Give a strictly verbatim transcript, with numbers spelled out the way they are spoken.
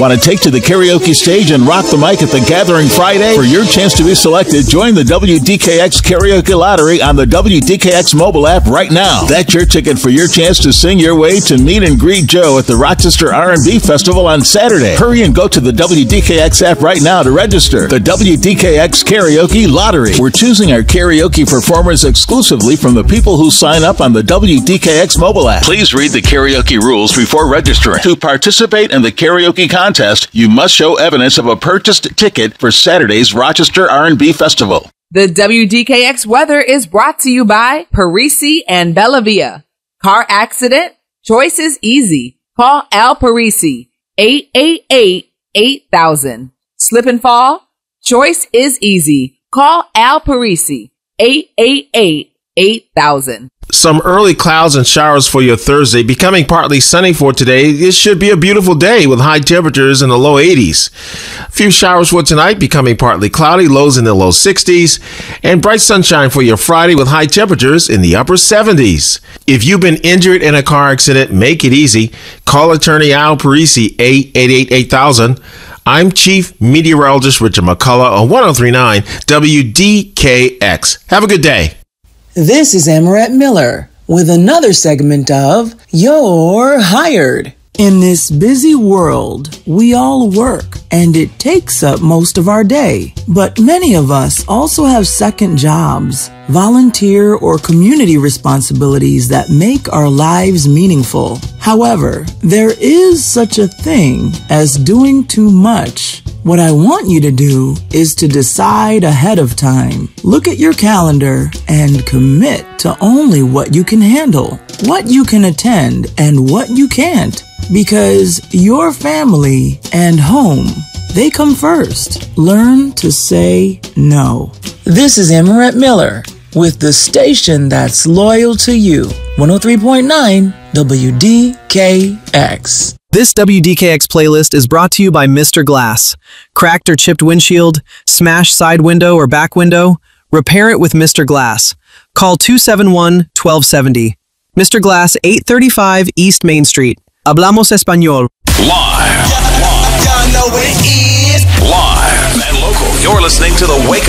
Want to take to the karaoke stage and rock the mic at the Gathering Friday? For your chance to be selected, join the W D K X Karaoke Lottery on the W D K X mobile app right now. That's your ticket for your chance to sing your way to Meet and Greet Joe at the Rochester R and B Festival on Saturday. Hurry and go to the W D K X app right now to register. The W D K X Karaoke Lottery. We're choosing our karaoke performers exclusively from the people who sign up on the W D K X mobile app. Please read the karaoke rules before registering. To participate in the karaoke contest, you must show evidence of a purchased ticket for Saturday's Rochester R and B Festival. The W D K X weather is brought to you by Parisi and Bellavia. Car accident? Choice is easy. Call Al Parisi, eight eight eight, eight thousand. Slip and fall? Choice is easy. Call Al Parisi, eight eight eight, eight thousand. Some early clouds and showers for your Thursday, becoming partly sunny for today. It should be a beautiful day with high temperatures in the low eighties. A few showers for tonight, becoming partly cloudy, lows in the low sixties, and bright sunshine for your Friday with high temperatures in the upper seventies. If you've been injured in a car accident, make it easy. Call attorney Al Parisi, eight eight eight, eight thousand. I'm Chief Meteorologist Richard McCullough on one oh three point nine W D K X. Have a good day. This is Amaret Miller with another segment of You're Hired. In this busy world, we all work, and it takes up most of our day. But many of us also have second jobs, volunteer or community responsibilities that make our lives meaningful. However, there is such a thing as doing too much. What I want you to do is to decide ahead of time. Look at your calendar and commit to only what you can handle, what you can attend, and what you can't. Because your family and home, they come first. Learn to say no. This is Amaret Miller with the station that's loyal to you. one oh three point nine W D K X. This W D K X playlist is brought to you by Mister Glass. Cracked or chipped windshield, smashed side window or back window? Repair it with Mister Glass. Call two seven one, one two seven zero. Mister Glass, eight thirty-five East Main Street. Hablamos Español. Live. Live. Live and local. You're listening to the Wake Up